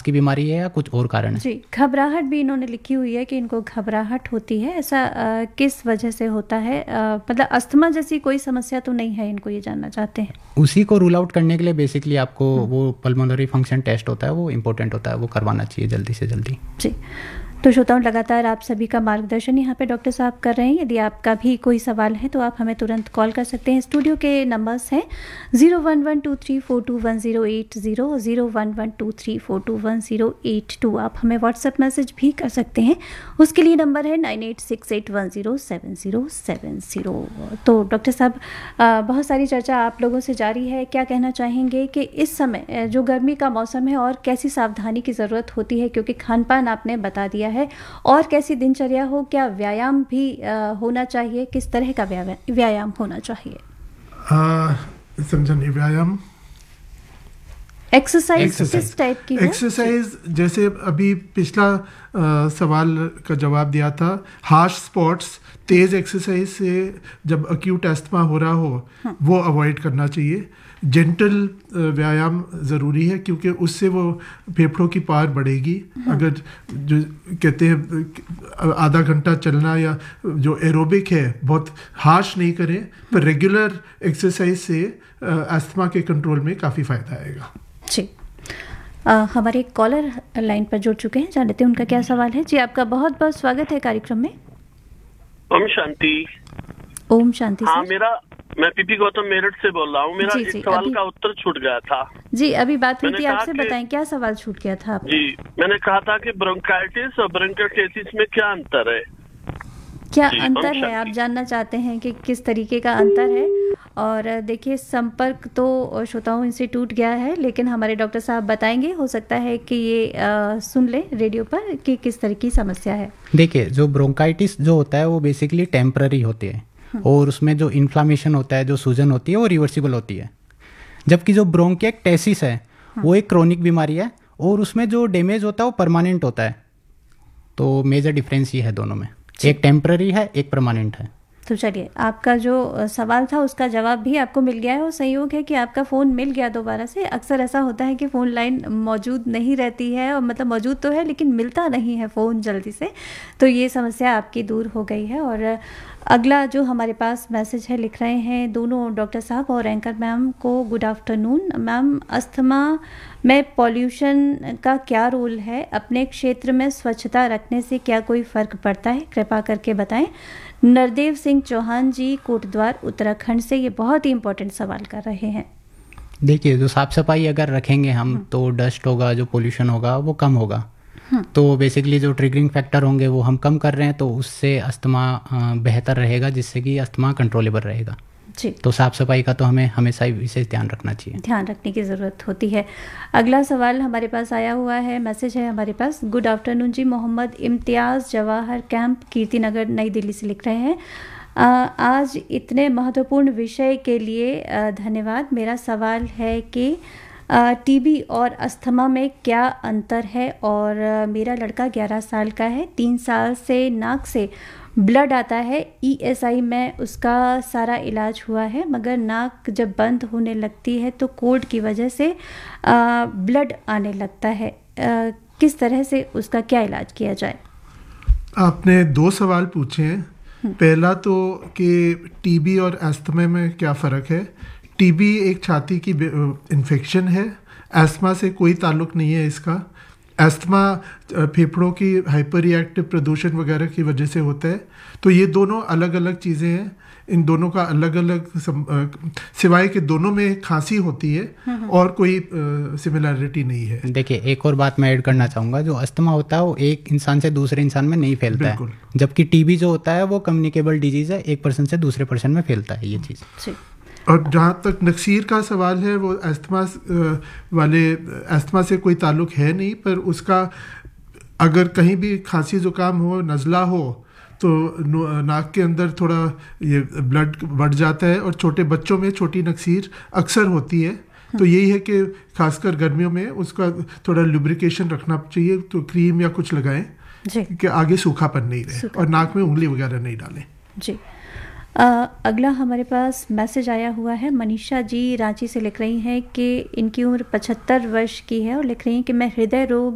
की बीमारी है या कुछ और कारण है। जी, घबराहट भी इन्होंने लिखी हुई है कि इनको घबराहट होती है, ऐसा किस वजह से होता है? मतलब अस्थमा जैसी कोई समस्या तो नहीं है, इनको ये जानना चाहते हैं। उसी को रूल आउट करने के लिए बेसिकली आपको वो पल्मोनरी फंक्शन टेस्ट होता है, वो इम्पोर्टेंट होता है, वो करवाना चाहिए जल्दी से जल्दी। जी, तो श्रोताओं, लगातार आप सभी का मार्गदर्शन यहाँ पे डॉक्टर साहब कर रहे हैं। यदि आपका भी कोई सवाल है तो आप हमें तुरंत कॉल कर सकते हैं। स्टूडियो के नंबर्स हैं 0112342108, 0112342108। आप हमें व्हाट्सएप मैसेज भी कर सकते हैं, उसके लिए नंबर है 9868107070। तो डॉक्टर साहब, बहुत सारी चर्चा आप लोगों से जारी है। क्या कहना चाहेंगे कि इस समय जो गर्मी का मौसम है और कैसी सावधानी की ज़रूरत होती है, क्योंकि खान पान आपने बता दिया है, और कैसी दिनचर्या हो, क्या व्यायाम भी होना चाहिए, किस तरह का व्यायाम होना चाहिए? समझा नहीं। व्यायाम, एक्सरसाइज किस टाइप की? एक्सरसाइज जैसे अभी पिछला सवाल का जवाब दिया था, हार्श स्पॉट्स, तेज एक्सरसाइज से जब अक्यूट अस्थमा हो रहा हो वो अवॉइड करना चाहिए। जेंटल व्यायाम ज़रूरी है क्योंकि उससे वो फेफड़ों की पावर बढ़ेगी। अगर जो कहते हैं आधा घंटा चलना या जो एरोबिक है बहुत हार्श नहीं करें, पर रेगुलर एक्सरसाइज से अस्थमा के कंट्रोल में काफ़ी फ़ायदा आएगा। जी, हमारे एक कॉलर लाइन पर जुड़ चुके हैं, जान लेते हैं उनका क्या सवाल है। जी, आपका बहुत बहुत स्वागत है कार्यक्रम में। ओम शांति। ओम शांति। हाँ, मैं पीपी गौतम मेरठ से बोल रहा हूँ। मेरा जी, इस जी, सवाल का उत्तर छूट गया था। जी, अभी बात हुई थी आपसे, बताएं क्या सवाल छूट गया था आपका? जी, मैंने कहा था कि ब्रोंकाइटिस और ब्रोंकाइटिस में क्या अंतर है? क्या अंतर है आप जानना चाहते हैं कि किस तरीके का अंतर है? और देखिए, संपर्क तो श्रोताओं इनसे टूट गया है, लेकिन हमारे डॉक्टर साहब बताएंगे। हो सकता है कि ये सुन ले रेडियो पर कि किस तरह की समस्या है। देखिए, जो ब्रोंकाइटिस जो होता है वो बेसिकली टेम्पररी होती है, और उसमें जो इन्फ्लामेशन होता है, जो सूजन होती है, वो रिवर्सिबल होती है। जबकि जो ब्रोंकिएक्टेसिस है वो एक क्रोनिक बीमारी है, और उसमें जो डैमेज होता है वो परमानेंट होता है। तो मेजर डिफरेंस ये है दोनों में, एक टेम्पररी है, एक परमानेंट है। तो चलिए, आपका जो सवाल था उसका जवाब भी आपको मिल गया है, और संयोग है कि आपका फ़ोन मिल गया दोबारा से। अक्सर ऐसा होता है कि फ़ोन लाइन मौजूद नहीं रहती है, और मतलब मौजूद तो है लेकिन मिलता नहीं है फ़ोन जल्दी से। तो ये समस्या आपकी दूर हो गई है। और अगला जो हमारे पास मैसेज है, लिख रहे हैं दोनों डॉक्टर साहब और एंकर मैम को गुड आफ्टरनून। मैम, अस्थमा में पॉल्यूशन का क्या रोल है? अपने क्षेत्र में स्वच्छता रखने से क्या कोई फ़र्क पड़ता है? कृपा करके बताएं। नरदेव सिंह चौहान जी, कोटद्वार, उत्तराखंड से ये बहुत ही इंपॉर्टेंट सवाल कर रहे हैं। देखिए, जो साफ सफाई अगर रखेंगे हम तो डस्ट होगा, जो पोल्यूशन होगा वो कम होगा। तो बेसिकली जो ट्रिगरिंग फैक्टर होंगे वो हम कम कर रहे हैं, तो उससे अस्थमा बेहतर रहेगा, जिससे कि अस्थमा कंट्रोलेबल रहेगा। जी, तो साफ सफाई का तो हमें हमेशा ही विशेष ध्यान रखना चाहिए, ध्यान रखने की ज़रूरत होती है। अगला सवाल हमारे पास आया हुआ है, मैसेज है हमारे पास। गुड आफ्टरनून जी, मोहम्मद इम्तियाज़, जवाहर कैंप, कीर्तिनगर, नई दिल्ली से लिख रहे हैं। आज इतने महत्वपूर्ण विषय के लिए धन्यवाद। मेरा सवाल है कि टीबी और अस्थमा में क्या अंतर है? और मेरा लड़का 11 साल का है, 3 साल से नाक से ब्लड आता है। ESI में उसका सारा इलाज हुआ है, मगर नाक जब बंद होने लगती है तो कोल्ड की वजह से ब्लड आने लगता है। किस तरह से उसका क्या इलाज किया जाए? आपने 2 सवाल पूछे हैं। पहला तो कि टीबी और अस्थमा में क्या फ़र्क है। टीबी एक छाती की इन्फेक्शन है, अस्थमा से कोई ताल्लुक़ नहीं है इसका। अस्थमा फेफड़ों की हाइपर रिएक्टिव प्रदूषण वगैरह की वजह से होता है। तो ये दोनों अलग अलग चीज़ें हैं, इन दोनों का अलग अलग सिवाय के दोनों में खांसी होती है और कोई सिमिलैरिटी नहीं है। देखिए, एक और बात मैं ऐड करना चाहूँगा। जो अस्थमा होता है वो एक इंसान से दूसरे इंसान में नहीं फैलता है, जबकि टीबी जो होता है वो कम्युनिकेबल डिजीज़ है, एक पर्सन से दूसरे पर्सन में फैलता है ये चीज़। और जहाँ तक नक्सीर का सवाल है, वो अस्थमा से कोई ताल्लुक़ है नहीं, पर उसका अगर कहीं भी खांसी जुकाम हो, नज़ला हो, तो नाक के अंदर थोड़ा ये ब्लड बढ़ जाता है, और छोटे बच्चों में छोटी नक्सीर अक्सर होती है। तो यही है कि खासकर गर्मियों में उसका थोड़ा लुब्रिकेशन रखना चाहिए, तो क्रीम या कुछ लगाएं कि आगे सूखापन नहीं रहे, और नाक में उंगली वगैरह नहीं डालें। जी, अगला हमारे पास मैसेज आया हुआ है। मनीषा जी रांची से लिख रही हैं कि इनकी उम्र 75 वर्ष की है, और लिख रही हैं कि मैं हृदय रोग